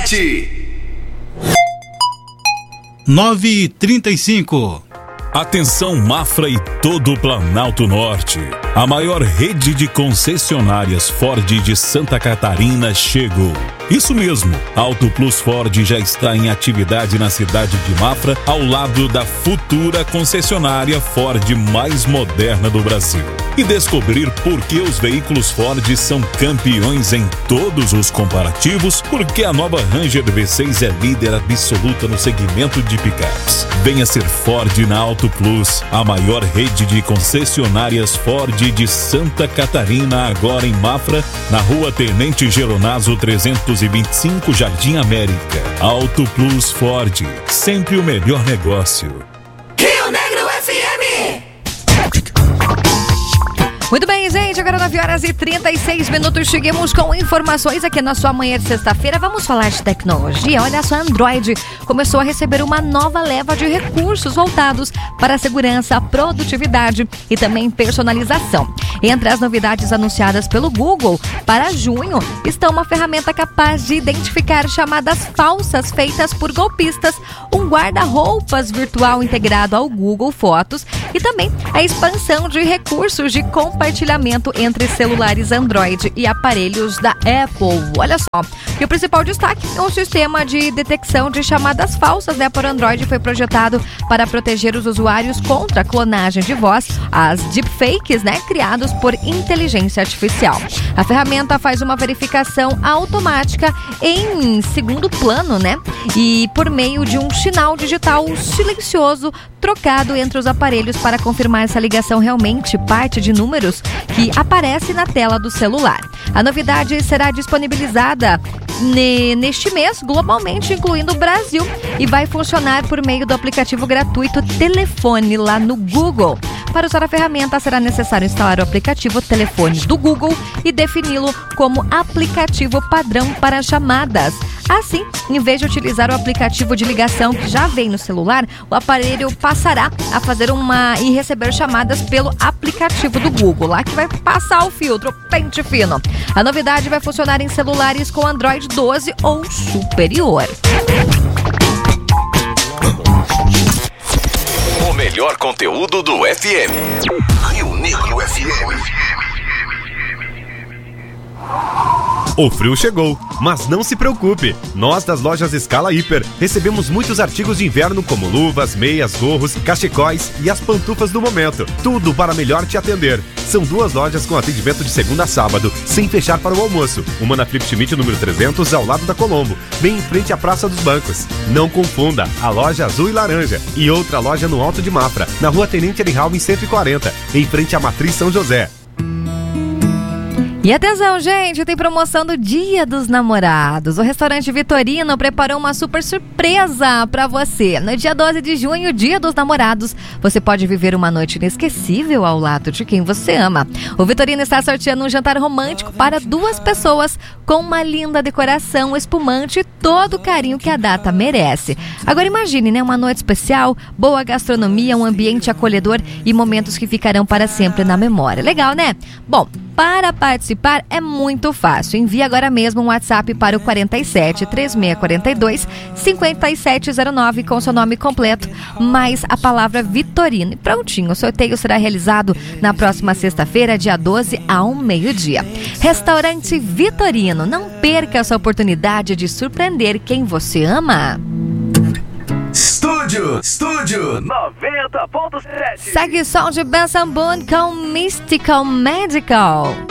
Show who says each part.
Speaker 1: 9h35.
Speaker 2: Atenção Mafra e todo o Planalto Norte. A maior rede de concessionárias Ford de Santa Catarina chegou. Isso mesmo, Auto Plus Ford já está em atividade na cidade de Mafra, ao lado da futura concessionária Ford mais moderna do Brasil. E descobrir por que os veículos Ford são campeões em todos os comparativos, porque a nova Ranger V6 é líder absoluta no segmento de picapes. Venha ser Ford na Auto Plus, a maior rede de concessionárias Ford de Santa Catarina, agora em Mafra, na rua Tenente Geronaso 325, Jardim América. Auto Plus Ford, sempre o melhor negócio.
Speaker 3: Rio Negro FM.
Speaker 4: Muito bem, gente, agora 9h36, chegamos com informações aqui na sua manhã de sexta-feira. Vamos falar de tecnologia. Olha só, a Android começou a receber uma nova leva de recursos voltados para a segurança, produtividade e também personalização. Entre as novidades anunciadas pelo Google para junho está uma ferramenta capaz de identificar chamadas falsas feitas por golpistas, um guarda-roupas virtual integrado ao Google Fotos e também a expansão de recursos de compartilhamento entre celulares Android e aparelhos da Apple. Olha só, e o principal destaque é um sistema de detecção de chamadas falsas, por Android, foi projetado para proteger os usuários contra a clonagem de voz, as deepfakes, criados por inteligência artificial. A ferramenta faz uma verificação automática em segundo plano, e por meio de um sinal digital silencioso trocado entre os aparelhos para confirmar se a ligação realmente parte de números que aparece na tela do celular. A novidade será disponibilizada neste mês globalmente, incluindo o Brasil, e vai funcionar por meio do aplicativo gratuito Telefone lá no Google. Para usar a ferramenta, será necessário instalar o aplicativo Telefone do Google e defini-lo como aplicativo padrão para chamadas. Assim, em vez de utilizar o aplicativo de ligação que já vem no celular, o aparelho passará a fazer e receber chamadas pelo aplicativo do Google, lá que vai passar o filtro pente fino. A novidade vai funcionar em celulares com Android 12 ou superior.
Speaker 5: O melhor conteúdo do FM. Rio Negro FM.
Speaker 6: O frio chegou, mas não se preocupe. Nós das lojas Escala Hiper recebemos muitos artigos de inverno como luvas, meias, gorros, cachecóis e as pantufas do momento. Tudo para melhor te atender. São 2 lojas com atendimento de segunda a sábado, sem fechar para o almoço. Uma na Flip Schmidt número 300, ao lado da Colombo, bem em frente à Praça dos Bancos. Não confunda, a loja azul e laranja. E outra loja no Alto de Mafra, na rua Tenente Erihalm 140, em frente à Matriz São José.
Speaker 4: E atenção, gente, tem promoção do Dia dos Namorados. O restaurante Vitorino preparou uma super surpresa para você. No dia 12 de junho, Dia dos Namorados, você pode viver uma noite inesquecível ao lado de quem você ama. O Vitorino está sorteando um jantar romântico para 2 pessoas com uma linda decoração, espumante e todo o carinho que a data merece. Agora imagine, uma noite especial, boa gastronomia, um ambiente acolhedor e momentos que ficarão para sempre na memória. Legal, né? Bom, para participar é muito fácil. Envie agora mesmo um WhatsApp para o 47 3642 5709 com seu nome completo, mais a palavra Vitorino. E prontinho, o sorteio será realizado na próxima sexta-feira, dia 12, ao meio-dia. Restaurante Vitorino, não perca essa oportunidade de surpreender quem você ama.
Speaker 5: Estúdio
Speaker 3: 90.7.
Speaker 4: Segue o som de Benson Boone com Mystical Medical.